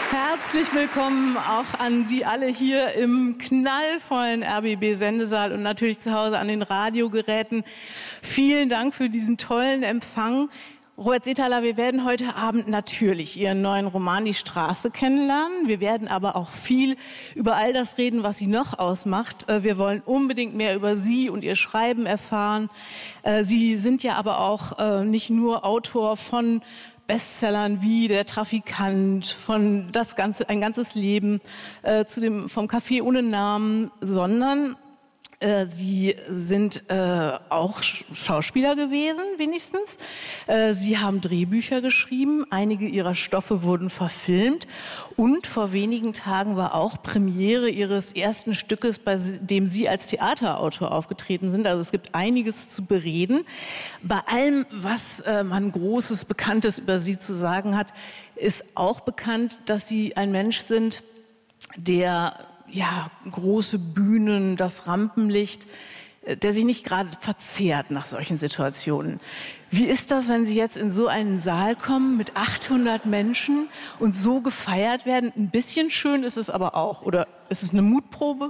Herzlich willkommen auch an Sie alle hier im knallvollen RBB-Sendesaal und natürlich zu Hause an den Radiogeräten. Vielen Dank für diesen tollen Empfang. Robert Seethaler, wir werden heute Abend natürlich Ihren neuen Roman Die Straße kennenlernen. Wir werden aber auch viel über all das reden, was Sie noch ausmacht. Wir wollen unbedingt mehr über Sie und Ihr Schreiben erfahren. Sie sind ja aber auch nicht nur Autor von Bestsellern wie Der Trafikant, von ein ganzes Leben, vom Café ohne Namen, sondern Sie sind auch Schauspieler gewesen, wenigstens. Sie haben Drehbücher geschrieben, einige Ihrer Stoffe wurden verfilmt und vor wenigen Tagen war auch Premiere Ihres ersten Stückes, bei dem Sie als Theaterautor aufgetreten sind. Also es gibt einiges zu bereden. Bei allem, was man Großes, Bekanntes über Sie zu sagen hat, ist auch bekannt, dass Sie ein Mensch sind, der große Bühnen, das Rampenlicht, der sich nicht gerade verzehrt nach solchen Situationen. Wie ist das, wenn Sie jetzt in so einen Saal kommen mit 800 Menschen und so gefeiert werden? Ein bisschen schön ist es aber auch. Oder ist es eine Mutprobe?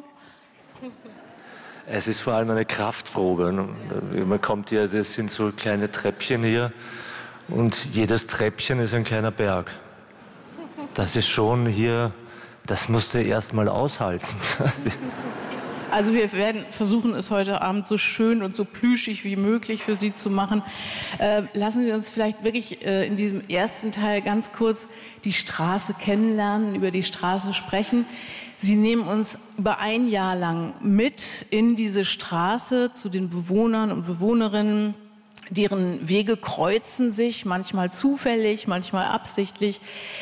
Es ist vor allem eine Kraftprobe. Man kommt hier, das sind so kleine Treppchen hier und jedes Treppchen ist ein kleiner Berg. Das ist schon hier... Das musst du erst mal aushalten. Also wir werden versuchen, es heute Abend so schön und so plüschig wie möglich für Sie zu machen. Lassen Sie uns vielleicht wirklich in diesem ersten Teil ganz kurz die Straße kennenlernen, über die Straße sprechen. Sie nehmen uns über ein Jahr lang mit in diese Straße zu den Bewohnern und Bewohnerinnen, deren Wege kreuzen sich, manchmal zufällig, manchmal absichtlich.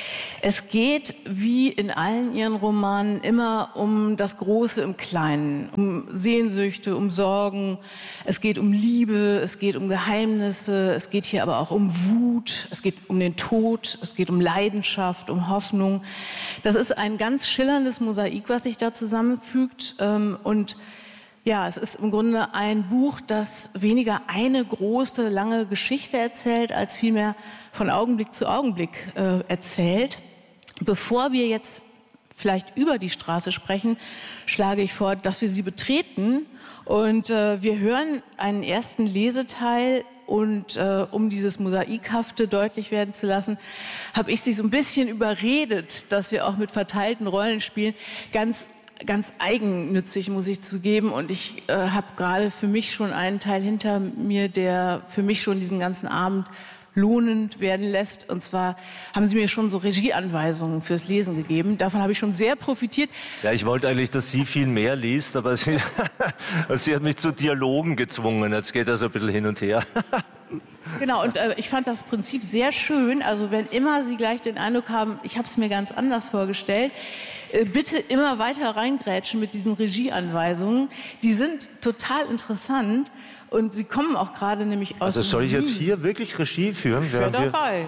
Es geht, wie in allen Ihren Romanen, immer um das Große im Kleinen, um Sehnsüchte, um Sorgen. Es geht um Liebe, es geht um Geheimnisse, es geht hier aber auch um Wut, es geht um den Tod, es geht um Leidenschaft, um Hoffnung. Das ist ein ganz schillerndes Mosaik, was sich da zusammenfügt. Und ja, es ist im Grunde ein Buch, das weniger eine große, lange Geschichte erzählt, als vielmehr von Augenblick zu Augenblick erzählt. Bevor wir jetzt vielleicht über die Straße sprechen, schlage ich vor, dass wir sie betreten und wir hören einen ersten Leseteil. Und um dieses Mosaikhafte deutlich werden zu lassen, habe ich Sie so ein bisschen überredet, dass wir auch mit verteilten Rollen spielen. Ganz eigennützig, muss ich zugeben. Und ich habe gerade für mich schon einen Teil hinter mir, der für mich schon diesen ganzen Abend lohnend werden lässt. Und zwar haben Sie mir schon so Regieanweisungen fürs Lesen gegeben. Davon habe ich schon sehr profitiert. Ja, ich wollte eigentlich, dass sie viel mehr liest, aber sie hat mich zu Dialogen gezwungen. Jetzt geht das ein bisschen hin und her. Genau, und ich fand das Prinzip sehr schön. Also wenn immer Sie gleich den Eindruck haben, ich habe es mir ganz anders vorgestellt, bitte immer weiter reingrätschen mit diesen Regieanweisungen. Die sind total interessant. Und Sie kommen auch gerade nämlich aus Also soll ich Wien. jetzt hier wirklich Regie führen? Ich wäre dabei.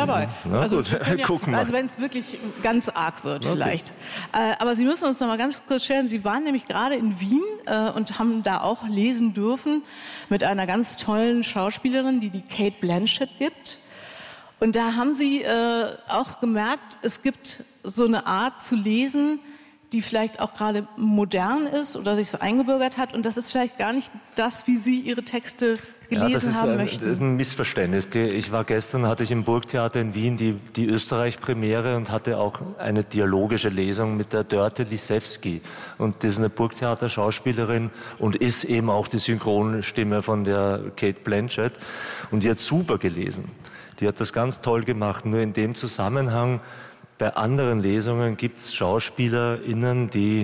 Na also, gut, gucken wir. Also wenn es wirklich ganz arg wird, okay. Vielleicht. Aber Sie müssen uns noch mal ganz kurz stellen, Sie waren nämlich gerade in Wien und haben da auch lesen dürfen mit einer ganz tollen Schauspielerin, die Cate Blanchett gibt. Und da haben Sie auch gemerkt, es gibt so eine Art zu lesen, die vielleicht auch gerade modern ist oder sich so eingebürgert hat. Und das ist vielleicht gar nicht das, wie Sie Ihre Texte gelesen haben möchten. Das ist ein Missverständnis. Hatte ich im Burgtheater in Wien die Österreich-Premiere und hatte auch eine dialogische Lesung mit der Dörte Lisewski. Und das ist eine Burgtheater-Schauspielerin und ist eben auch die Synchronstimme von der Cate Blanchett. Und die hat super gelesen. Die hat das ganz toll gemacht. Nur in dem Zusammenhang, bei anderen Lesungen gibt es SchauspielerInnen, die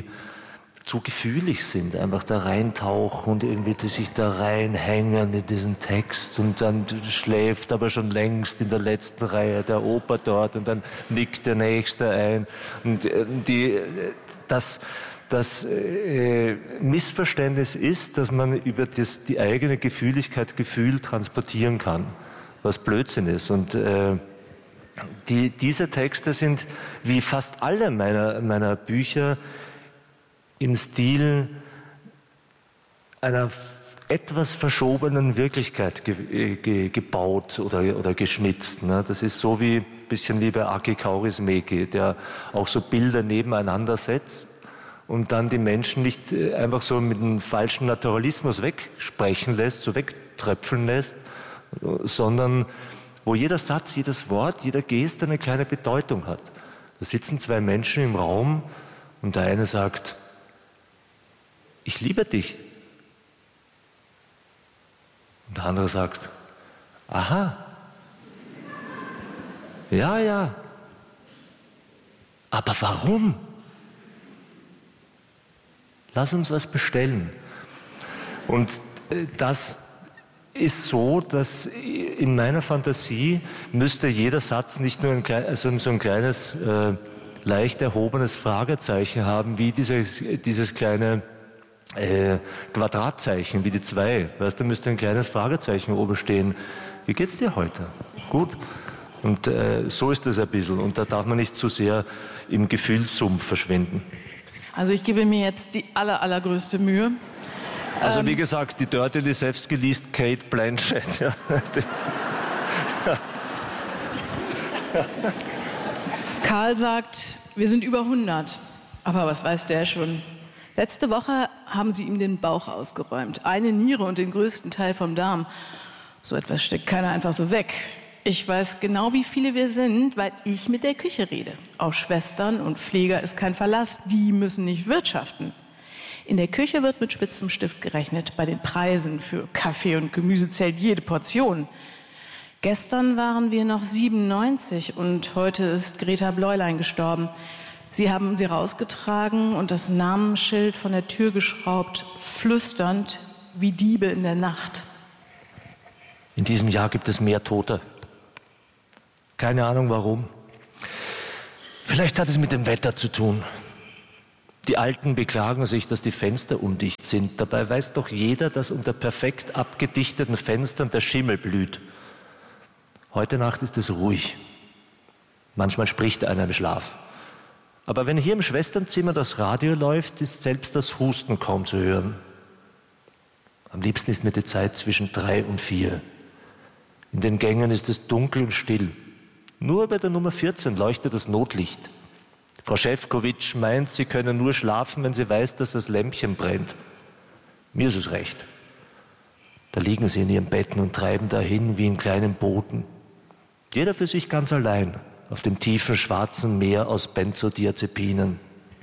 zu gefühlig sind, einfach da reintauchen und irgendwie sich da reinhängen in diesen Text und dann schläft aber schon längst in der letzten Reihe der Oper dort und dann nickt der Nächste ein. Und das Missverständnis ist, dass man über die eigene Gefühligkeit Gefühl transportieren kann, was Blödsinn ist. Und diese Texte sind, wie fast alle meiner Bücher, im Stil einer etwas verschobenen Wirklichkeit gebaut oder geschnitzt. Ne? Das ist so wie ein bisschen wie bei Aki Kaurismäki, der auch so Bilder nebeneinander setzt und dann die Menschen nicht einfach so mit einem falschen Naturalismus wegsprechen lässt, so wegtröpfeln lässt, sondern wo jeder Satz, jedes Wort, jeder Geste eine kleine Bedeutung hat. Da sitzen zwei Menschen im Raum und der eine sagt, ich liebe dich. Und der andere sagt, aha, ja, ja, aber warum? Lass uns was bestellen. Und das ist so, dass in meiner Fantasie müsste jeder Satz nicht nur so ein kleines, leicht erhobenes Fragezeichen haben, wie dieses kleine Quadratzeichen, wie die 2. Weißt du, müsste ein kleines Fragezeichen oben stehen. Wie geht's dir heute? Gut? Und so ist das ein bisschen. Und da darf man nicht zu sehr im Gefühlssumpf verschwinden. Also ich gebe mir jetzt die allergrößte Mühe. Also wie gesagt, die Dörte Lisewski liest Kate Blanchett. Ja. Karl sagt, wir sind über 100. Aber was weiß der schon? Letzte Woche haben sie ihm den Bauch ausgeräumt. Eine Niere und den größten Teil vom Darm. So etwas steckt keiner einfach so weg. Ich weiß genau, wie viele wir sind, weil ich mit der Küche rede. Auf Schwestern und Pfleger ist kein Verlass. Die müssen nicht wirtschaften. In der Küche wird mit spitzem Stift gerechnet. Bei den Preisen für Kaffee und Gemüse zählt jede Portion. Gestern waren wir noch 97 und heute ist Greta Bläulein gestorben. Sie haben sie rausgetragen und das Namensschild von der Tür geschraubt, flüsternd wie Diebe in der Nacht. In diesem Jahr gibt es mehr Tote. Keine Ahnung warum. Vielleicht hat es mit dem Wetter zu tun. Die Alten beklagen sich, dass die Fenster undicht sind. Dabei weiß doch jeder, dass unter perfekt abgedichteten Fenstern der Schimmel blüht. Heute Nacht ist es ruhig. Manchmal spricht einer im Schlaf. Aber wenn hier im Schwesternzimmer das Radio läuft, ist selbst das Husten kaum zu hören. Am liebsten ist mir die Zeit zwischen 3 und 4. In den Gängen ist es dunkel und still. Nur bei der Nummer 14 leuchtet das Notlicht. Frau Schäfkowitsch meint, sie können nur schlafen, wenn sie weiß, dass das Lämpchen brennt. Mir ist es recht. Da liegen sie in ihren Betten und treiben dahin wie in kleinen Booten. Jeder für sich ganz allein, auf dem tiefen schwarzen Meer aus Benzodiazepinen.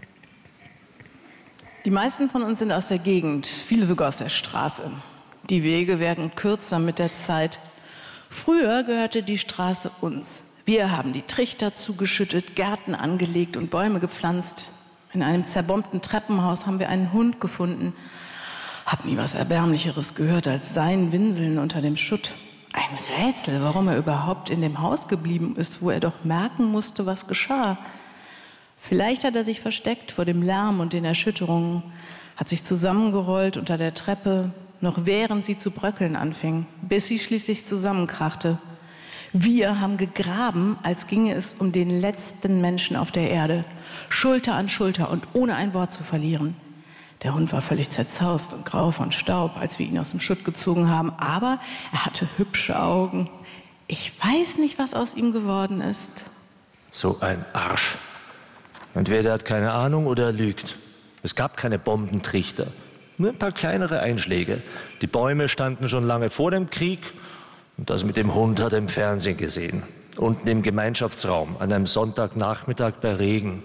Die meisten von uns sind aus der Gegend, viele sogar aus der Straße. Die Wege werden kürzer mit der Zeit. Früher gehörte die Straße uns. Wir haben die Trichter zugeschüttet, Gärten angelegt und Bäume gepflanzt. In einem zerbombten Treppenhaus haben wir einen Hund gefunden. Hab nie was Erbärmlicheres gehört als sein Winseln unter dem Schutt. Ein Rätsel, warum er überhaupt in dem Haus geblieben ist, wo er doch merken musste, was geschah. Vielleicht hat er sich versteckt vor dem Lärm und den Erschütterungen, hat sich zusammengerollt unter der Treppe, noch während sie zu bröckeln anfing, bis sie schließlich zusammenkrachte. Wir haben gegraben, als ginge es um den letzten Menschen auf der Erde, Schulter an Schulter und ohne ein Wort zu verlieren. Der Hund war völlig zerzaust und grau von Staub, als wir ihn aus dem Schutt gezogen haben, aber er hatte hübsche Augen. Ich weiß nicht, was aus ihm geworden ist. So ein Arsch. Entweder er hat keine Ahnung oder er lügt. Es gab keine Bombentrichter, nur ein paar kleinere Einschläge. Die Bäume standen schon lange vor dem Krieg. Und das mit dem Hund hat er im Fernsehen gesehen. Unten im Gemeinschaftsraum, an einem Sonntagnachmittag bei Regen.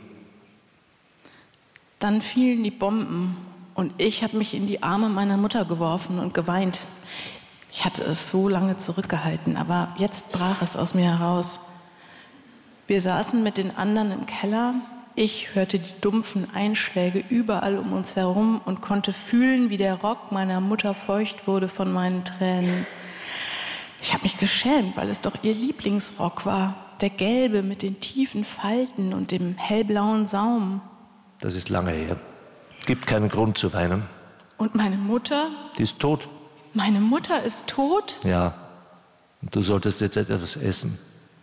Dann fielen die Bomben und ich habe mich in die Arme meiner Mutter geworfen und geweint. Ich hatte es so lange zurückgehalten, aber jetzt brach es aus mir heraus. Wir saßen mit den anderen im Keller. Ich hörte die dumpfen Einschläge überall um uns herum und konnte fühlen, wie der Rock meiner Mutter feucht wurde von meinen Tränen. Ich habe mich geschämt, weil es doch ihr Lieblingsrock war. Der gelbe mit den tiefen Falten und dem hellblauen Saum. Das ist lange her. Gibt keinen Grund zu weinen. Und meine Mutter? Die ist tot. Meine Mutter ist tot? Ja. Und du solltest jetzt etwas essen.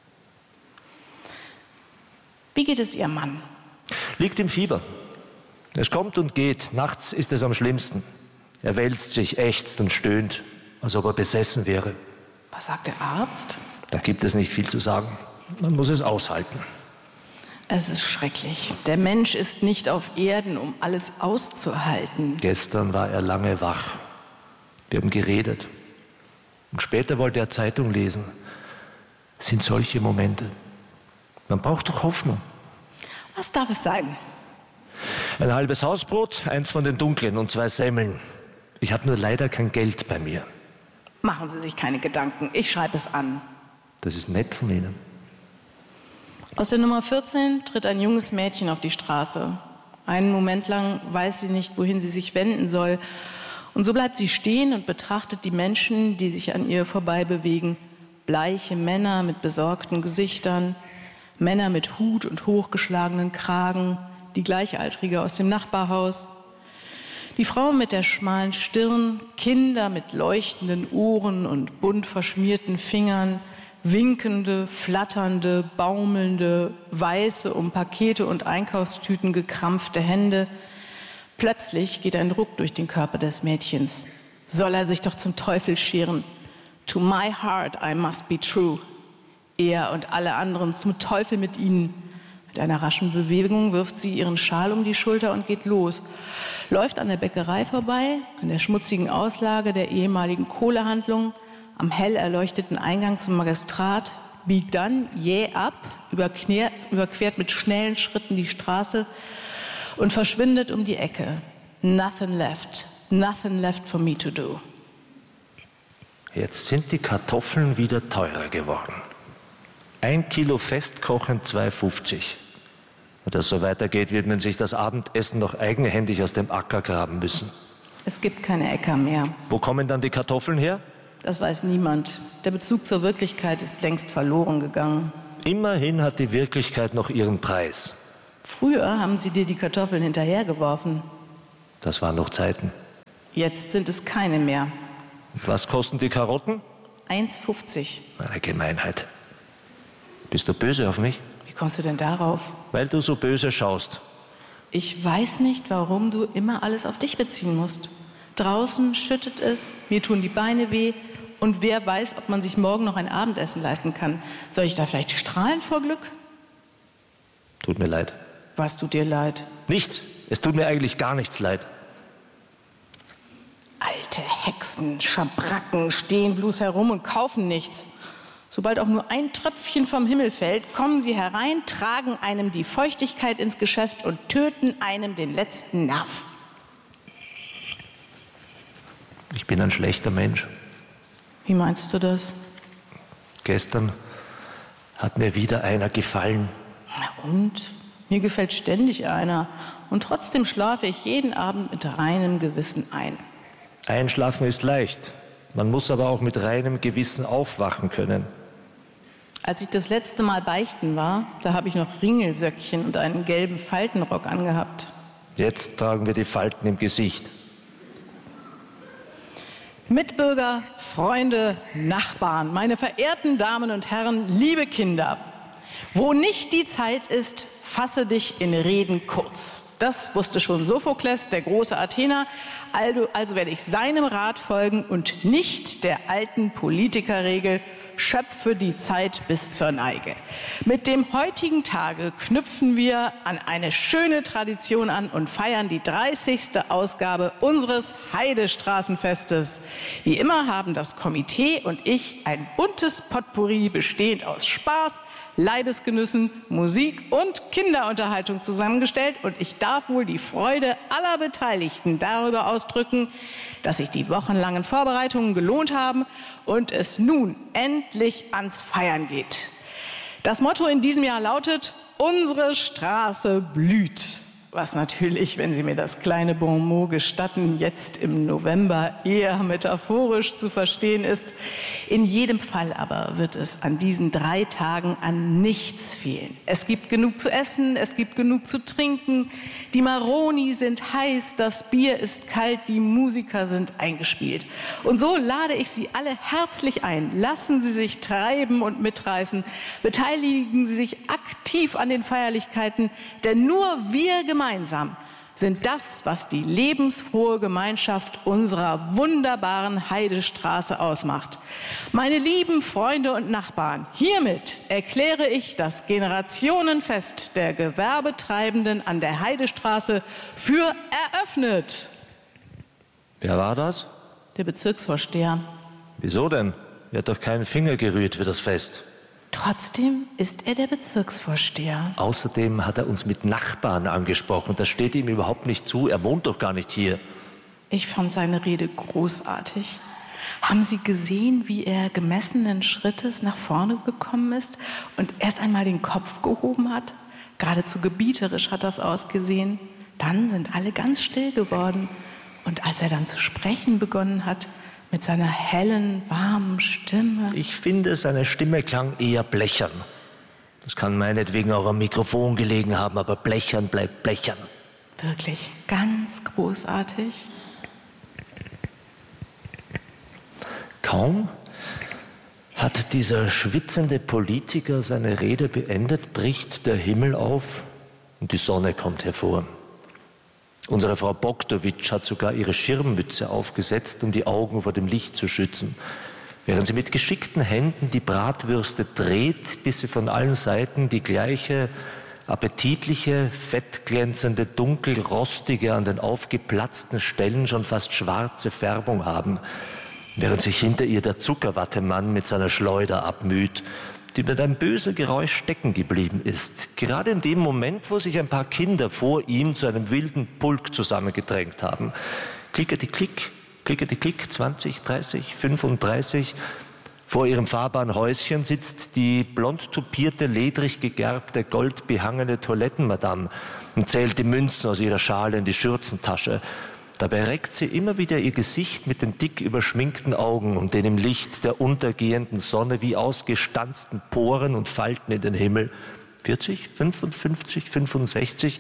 Wie geht es Ihrem Mann? Liegt im Fieber. Es kommt und geht. Nachts ist es am schlimmsten. Er wälzt sich, ächzt und stöhnt, als ob er besessen wäre. Was sagt der Arzt? Da gibt es nicht viel zu sagen. Man muss es aushalten. Es ist schrecklich. Der Mensch ist nicht auf Erden, um alles auszuhalten. Gestern war er lange wach. Wir haben geredet. Und später wollte er Zeitung lesen. Es sind solche Momente. Man braucht doch Hoffnung. Was darf es sein? Ein halbes Hausbrot, eins von den dunklen und 2 Semmeln. Ich habe nur leider kein Geld bei mir. Machen Sie sich keine Gedanken. Ich schreibe es an. Das ist nett von Ihnen. Aus der Nummer 14 tritt ein junges Mädchen auf die Straße. Einen Moment lang weiß sie nicht, wohin sie sich wenden soll. Und so bleibt sie stehen und betrachtet die Menschen, die sich an ihr vorbei bewegen. Bleiche Männer mit besorgten Gesichtern, Männer mit Hut und hochgeschlagenen Kragen, die Gleichaltrige aus dem Nachbarhaus. Die Frau mit der schmalen Stirn, Kinder mit leuchtenden Ohren und bunt verschmierten Fingern, winkende, flatternde, baumelnde, weiße, um Pakete und Einkaufstüten gekrampfte Hände. Plötzlich geht ein Ruck durch den Körper des Mädchens. Soll er sich doch zum Teufel scheren? To my heart I must be true. Er und alle anderen zum Teufel mit ihnen. Mit einer raschen Bewegung wirft sie ihren Schal um die Schulter und geht los. Läuft an der Bäckerei vorbei, an der schmutzigen Auslage der ehemaligen Kohlehandlung, am hell erleuchteten Eingang zum Magistrat, biegt dann jäh ab, überquert mit schnellen Schritten die Straße und verschwindet um die Ecke. Nothing left for me to do. Jetzt sind die Kartoffeln wieder teurer geworden. 1 Kilo festkochen 2,50. Wenn das so weitergeht, wird man sich das Abendessen noch eigenhändig aus dem Acker graben müssen. Es gibt keine Äcker mehr. Wo kommen dann die Kartoffeln her? Das weiß niemand. Der Bezug zur Wirklichkeit ist längst verloren gegangen. Immerhin hat die Wirklichkeit noch ihren Preis. Früher haben sie dir die Kartoffeln hinterhergeworfen. Das waren noch Zeiten. Jetzt sind es keine mehr. Und was kosten die Karotten? 1,50. Eine Gemeinheit. Bist du böse auf mich? Wie kommst du denn darauf? Weil du so böse schaust. Ich weiß nicht, warum du immer alles auf dich beziehen musst. Draußen schüttet es, mir tun die Beine weh und wer weiß, ob man sich morgen noch ein Abendessen leisten kann. Soll ich da vielleicht strahlen vor Glück? Tut mir leid. Was tut dir leid? Nichts. Es tut mir eigentlich gar nichts leid. Alte Hexen, Schabracken stehen bloß herum und kaufen nichts. Sobald auch nur ein Tröpfchen vom Himmel fällt, kommen sie herein, tragen einem die Feuchtigkeit ins Geschäft und töten einem den letzten Nerv. Ich bin ein schlechter Mensch. Wie meinst du das? Gestern hat mir wieder einer gefallen. Na und? Mir gefällt ständig einer. Und trotzdem schlafe ich jeden Abend mit reinem Gewissen ein. Einschlafen ist leicht. Man muss aber auch mit reinem Gewissen aufwachen können. Als ich das letzte Mal beichten war, da habe ich noch Ringelsöckchen und einen gelben Faltenrock angehabt. Jetzt tragen wir die Falten im Gesicht. Mitbürger, Freunde, Nachbarn, meine verehrten Damen und Herren, liebe Kinder. Wo nicht die Zeit ist, fasse dich in Reden kurz. Das wusste schon Sophokles, der große Athener. Also werde ich seinem Rat folgen und nicht der alten Politikerregel, schöpfe die Zeit bis zur Neige. Mit dem heutigen Tage knüpfen wir an eine schöne Tradition an und feiern die 30. Ausgabe unseres Heidestraßenfestes. Wie immer haben das Komitee und ich ein buntes Potpourri bestehend aus Spaß, Leibesgenüssen, Musik und Kinderunterhaltung zusammengestellt und ich darf wohl die Freude aller Beteiligten darüber ausdrücken, dass sich die wochenlangen Vorbereitungen gelohnt haben und es nun endlich ans Feiern geht. Das Motto in diesem Jahr lautet: Unsere Straße blüht. Was natürlich, wenn Sie mir das kleine Bonmot gestatten, jetzt im November eher metaphorisch zu verstehen ist. In jedem Fall aber wird es an diesen 3 Tagen an nichts fehlen. Es gibt genug zu essen, es gibt genug zu trinken, die Maroni sind heiß, das Bier ist kalt, die Musiker sind eingespielt. Und so lade ich Sie alle herzlich ein. Lassen Sie sich treiben und mitreißen, beteiligen Sie sich aktiv an den Feierlichkeiten, denn nur wir gemeinsam sind das, was die lebensfrohe Gemeinschaft unserer wunderbaren Heidestraße ausmacht. Meine lieben Freunde und Nachbarn, hiermit erkläre ich das Generationenfest der Gewerbetreibenden an der Heidestraße für eröffnet. Wer war das? Der Bezirksvorsteher. Wieso denn? Er hat doch keinen Finger gerührt für das Fest. Trotzdem ist er der Bezirksvorsteher. Außerdem hat er uns mit Nachbarn angesprochen. Das steht ihm überhaupt nicht zu. Er wohnt doch gar nicht hier. Ich fand seine Rede großartig. Haben Sie gesehen, wie er gemessenen Schrittes nach vorne gekommen ist und erst einmal den Kopf gehoben hat? Geradezu gebieterisch hat das ausgesehen. Dann sind alle ganz still geworden. Und als er dann zu sprechen begonnen hat, mit seiner hellen, warmen Stimme. Ich finde, seine Stimme klang eher blechern. Das kann meinetwegen auch am Mikrofon gelegen haben, aber blechern bleibt blechern. Wirklich ganz großartig. Kaum hat dieser schwitzende Politiker seine Rede beendet, bricht der Himmel auf und die Sonne kommt hervor. Unsere Frau Bogdowitsch hat sogar ihre Schirmmütze aufgesetzt, um die Augen vor dem Licht zu schützen, während sie mit geschickten Händen die Bratwürste dreht, bis sie von allen Seiten die gleiche appetitliche, fettglänzende, dunkelrostige, an den aufgeplatzten Stellen schon fast schwarze Färbung haben, während sich hinter ihr der Zuckerwattemann mit seiner Schleuder abmüht, die mit einem bösen Geräusch stecken geblieben ist. Gerade in dem Moment, wo sich ein paar Kinder vor ihm zu einem wilden Pulk zusammengedrängt haben. Klickety-klick, klickety-klick, 20, 30, 35. Vor ihrem fahrbaren Häuschen sitzt die blond tupierte, ledrig gegerbte, goldbehangene Toilettenmadame und zählt die Münzen aus ihrer Schale in die Schürzentasche. Dabei reckt sie immer wieder ihr Gesicht mit den dick überschminkten Augen und den im Licht der untergehenden Sonne wie ausgestanzten Poren und Falten in den Himmel. 40, 55, 65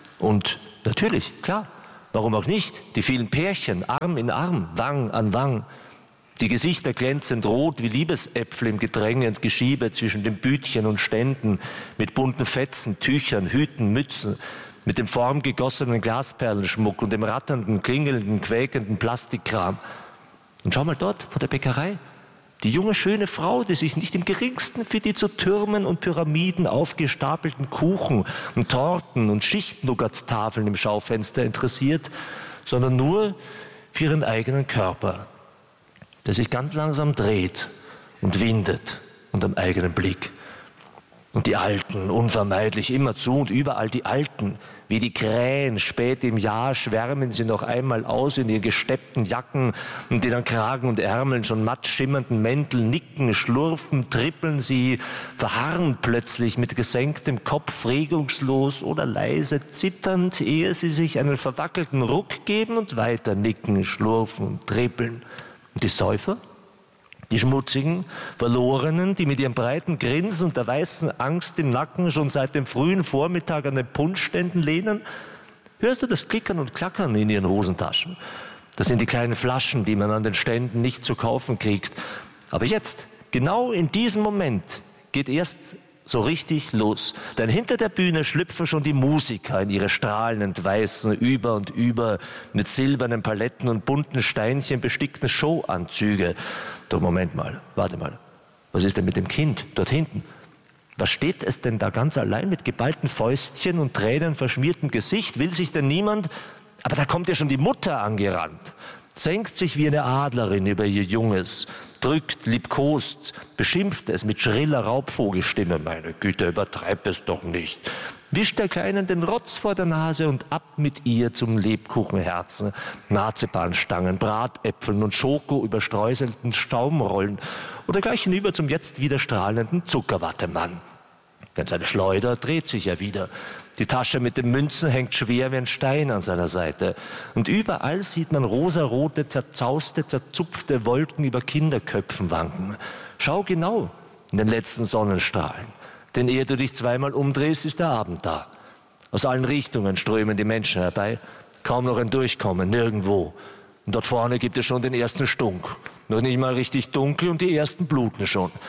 und natürlich, klar, warum auch nicht, die vielen Pärchen, Arm in Arm, Wang an Wang. Die Gesichter glänzend rot wie Liebesäpfel im Gedränge und Geschiebe zwischen den Bütchen und Ständen mit bunten Fetzen, Tüchern, Hüten, Mützen, mit dem formgegossenen Glasperlenschmuck und dem ratternden, klingelnden, quäkenden Plastikkram. Und schau mal dort vor der Bäckerei. Die junge, schöne Frau, die sich nicht im Geringsten für die zu Türmen und Pyramiden aufgestapelten Kuchen und Torten und Schichtnougat-Tafeln im Schaufenster interessiert, sondern nur für ihren eigenen Körper, der sich ganz langsam dreht und windet unter dem eigenen Blick. Und die Alten, unvermeidlich, immerzu und überall die Alten, wie die Krähen, spät im Jahr schwärmen sie noch einmal aus in ihren gesteppten Jacken und in den Kragen und Ärmeln schon matt schimmernden Mäntel, nicken, schlurfen, trippeln sie, verharren plötzlich mit gesenktem Kopf, regungslos oder leise, zitternd, ehe sie sich einen verwackelten Ruck geben und weiter nicken, schlurfen und trippeln. Und die Säufer? Die schmutzigen, verlorenen, die mit ihrem breiten Grinsen und der weißen Angst im Nacken schon seit dem frühen Vormittag an den Punschständen lehnen? Hörst du das Klickern und Klackern in ihren Hosentaschen? Das sind die kleinen Flaschen, die man an den Ständen nicht zu kaufen kriegt. Aber jetzt, genau in diesem Moment, geht erst so richtig los. Denn hinter der Bühne schlüpfen schon die Musiker in ihre strahlend weißen, über und über mit silbernen Paletten und bunten Steinchen bestickten Showanzüge. Doch Moment mal, warte mal. Was ist denn mit dem Kind dort hinten? Was steht es denn da ganz allein mit geballten Fäustchen und tränenverschmiertem Gesicht? Will sich denn niemand? Aber da kommt ja schon die Mutter angerannt. Senkt sich wie eine Adlerin über ihr Junges, drückt, liebkost, beschimpft es mit schriller Raubvogelstimme. Meine Güte, übertreib es doch nicht. Wischt der Kleinen den Rotz vor der Nase und ab mit ihr zum Lebkuchenherzen, Marzipanstangen, Bratäpfeln und Schoko überstreuselten Staumrollen oder gleich hinüber zum jetzt wieder strahlenden Zuckerwattemann. Denn seine Schleuder dreht sich ja wieder. Die Tasche mit den Münzen hängt schwer wie ein Stein an seiner Seite. Und überall sieht man rosarote, zerzauste, zerzupfte Wolken über Kinderköpfen wanken. Schau genau in den letzten Sonnenstrahlen. Denn ehe du dich zweimal umdrehst, ist der Abend da. Aus allen Richtungen strömen die Menschen herbei. Kaum noch ein Durchkommen, nirgendwo. Und dort vorne gibt es schon den ersten Stunk. Noch nicht mal richtig dunkel und die ersten bluten schon.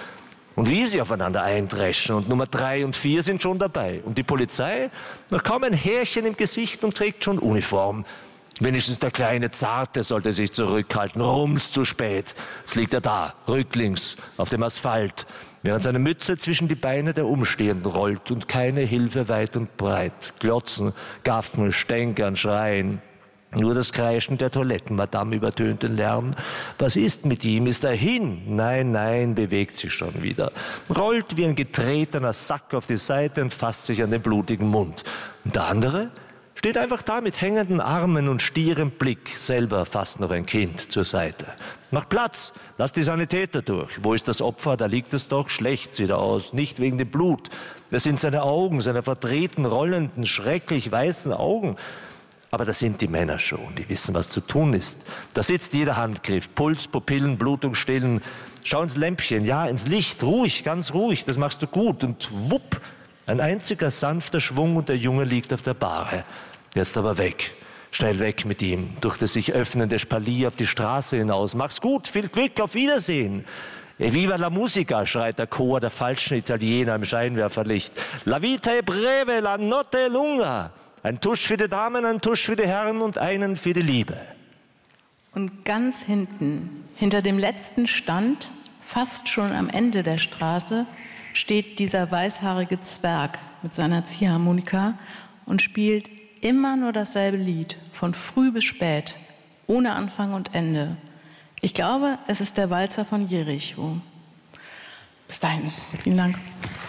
Und wie sie aufeinander eindreschen. Und Nummer 3 und 4 sind schon dabei. Und die Polizei, noch kaum ein Härchen im Gesicht und trägt schon Uniform. Wenigstens der kleine Zarte sollte sich zurückhalten. Rums zu spät. Jetzt liegt er da, rücklings, auf dem Asphalt, während seine Mütze zwischen die Beine der Umstehenden rollt und keine Hilfe weit und breit. Glotzen, gaffen, stänkern, schreien. Nur das Kreischen der Toilettenmadame übertönt den Lärm. Was ist mit ihm? Ist er hin? Nein, nein, bewegt sich schon wieder. Rollt wie ein getretener Sack auf die Seite und fasst sich an den blutigen Mund. Und der andere steht einfach da mit hängenden Armen und stierem Blick, selber fast noch ein Kind, zur Seite. Mach Platz, lass die Sanitäter durch. Wo ist das Opfer? Da liegt es doch. Schlecht sieht er aus, nicht wegen dem Blut. Das sind seine Augen, seine verdrehten, rollenden, schrecklich weißen Augen. Aber das sind die Männer schon, die wissen, was zu tun ist. Da sitzt jeder Handgriff, Puls, Pupillen, Blutung stillen. Schau ins Lämpchen, ja, ins Licht, ruhig, ganz ruhig, das machst du gut. Und wupp, ein einziger sanfter Schwung und der Junge liegt auf der Bahre. Jetzt aber weg, schnell weg mit ihm, durch das sich öffnende Spalier auf die Straße hinaus. Mach's gut, viel Glück, auf Wiedersehen. E viva la musica, schreit der Chor der falschen Italiener im Scheinwerferlicht. La vita è breve, la notte è lunga. Ein Tusch für die Damen, ein Tusch für die Herren und einen für die Liebe. Und ganz hinten, hinter dem letzten Stand, fast schon am Ende der Straße, steht dieser weißhaarige Zwerg mit seiner Ziehharmonika und spielt immer nur dasselbe Lied, von früh bis spät, ohne Anfang und Ende. Ich glaube, es ist der Walzer von Jericho. Bis dahin. Vielen Dank.